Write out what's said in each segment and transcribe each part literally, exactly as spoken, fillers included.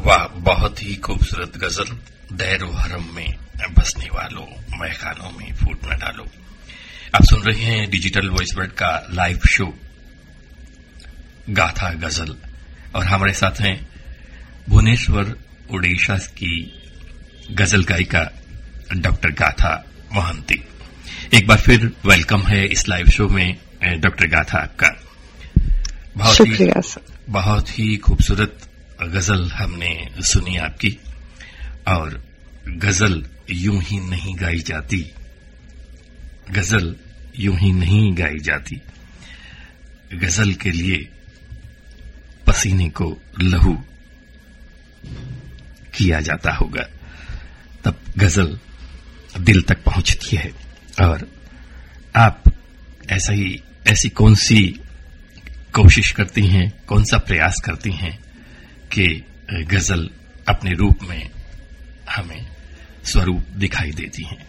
वाह, बहुत ही खूबसूरत गजल। दैरो हरम में बसने वालों, महखानों में फूट न डालो। आप सुन रहे हैं डिजिटल वॉइस वर्ड का लाइव शो गाथा गजल, और हमारे साथ हैं भुवनेश्वर ओडिशा की गजल गायिका डॉक्टर गाथा मोहंती। एक बार फिर वेलकम है इस लाइव शो में डॉक्टर गाथा आपका। बहुत ही बहुत ही खूबसूरत गजल हमने सुनी आपकी, और गजल यूं ही नहीं गाई जाती, गजल यूं ही नहीं गाई जाती। गजल के लिए पसीने को लहू किया जाता होगा, तब गजल दिल तक पहुंचती है। और आप ऐसा ही ऐसी कौन सी कोशिश करती हैं, कौन सा प्रयास करती हैं कि गजल अपने रूप में हमें स्वरूप दिखाई देती हैं?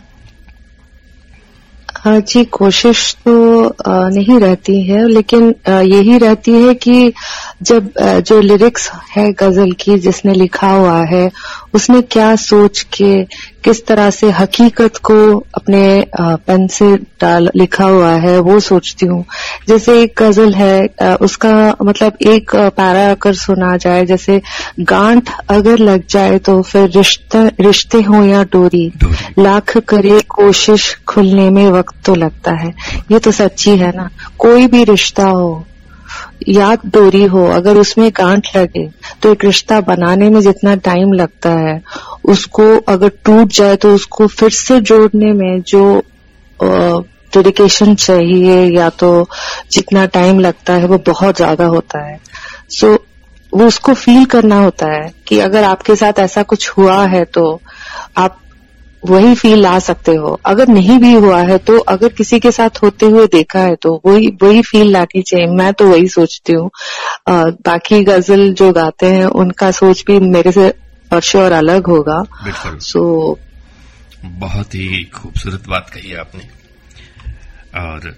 जी, कोशिश तो नहीं रहती है, लेकिन यही रहती है कि जब जो लिरिक्स है गजल की जिसने लिखा हुआ है, उसने क्या सोच के किस तरह से हकीकत को अपने पेन से डाल लिखा हुआ है, वो सोचती हूँ। जैसे एक गजल है, उसका मतलब एक पैरा अगर सुना जाए, जैसे गांठ अगर लग जाए तो फिर रिश्ता रिश्ते हो या डोरी, लाख करे कोशिश खुलने में वक्त तो लगता है। ये तो सच्ची है ना। कोई भी रिश्ता हो या डोरी हो, अगर उसमें गांठ लगे तो एक रिश्ता बनाने में जितना टाइम लगता है, उसको अगर टूट जाए तो उसको फिर से जोड़ने में जो डेडिकेशन चाहिए या तो जितना टाइम लगता है वो बहुत ज्यादा होता है। सो so, वो उसको फील करना होता है कि अगर आपके साथ ऐसा कुछ हुआ है तो आप वही फील ला सकते हो। अगर नहीं भी हुआ है तो अगर किसी के साथ होते हुए देखा है तो वही वही फील लानी चाहिए। मैं तो वही सोचती हूँ। बाकी गजल जो गाते हैं उनका सोच भी मेरे से और अलग होगा। सो बहुत ही खूबसूरत बात कही आपने। और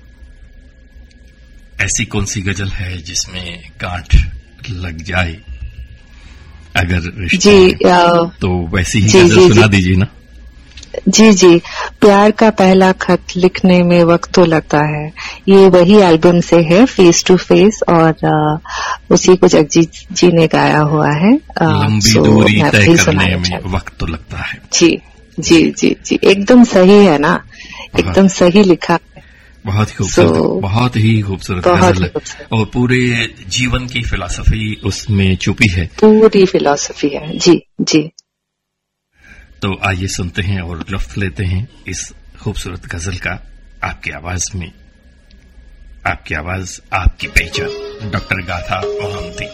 ऐसी कौन सी गजल है जिसमें गांठ लग जाए अगर रिश्ते जी, तो वैसी ही जी, गजल जी, सुना जी, दीजिए ना। जी जी, प्यार का पहला खत लिखने में वक्त तो लगता है। ये वही एल्बम से है, फेस टू फेस, और आ, उसी को जगजीत जी ने गाया हुआ है। लंबी दूरी तय करने में वक्त तो लगता है। जी जी जी जी, एकदम सही है ना, एकदम सही लिखा है। बहुत ही खूबसूरत, so, बहुत ही खूबसूरत गजल है, और पूरे जीवन की फिलॉसफी उसमें छुपी है। पूरी फिलॉसफी है। जी जी। तो आइए सुनते हैं और लुत्फ लेते हैं इस खूबसूरत गजल का, आपकी आवाज में। आपकी आवाज, आपकी पहचान, डॉक्टर गाथा मोहंती।